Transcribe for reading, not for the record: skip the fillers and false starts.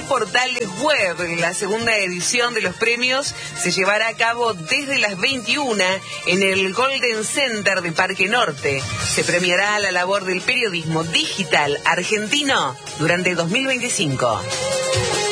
portales web. La segunda edición de los premios se llevará a cabo desde las 21 en el Golden Center de Parque Norte. Se premiará la labor del periodismo digital argentino durante 2025.